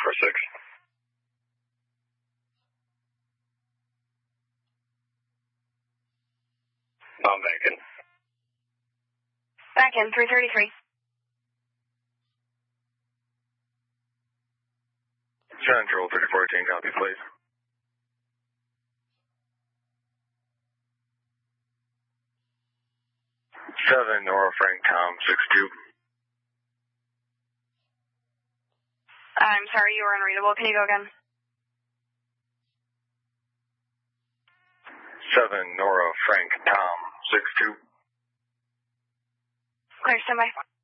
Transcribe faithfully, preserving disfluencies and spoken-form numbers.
four six. I'm back in. Back in, three thirty-three. Central thirty fourteen, copy, please. seven, Nora Frank Tom, six two. I'm sorry, you were unreadable. Can you go again? seven, Nora Frank Tom, six two. Clear, stand by.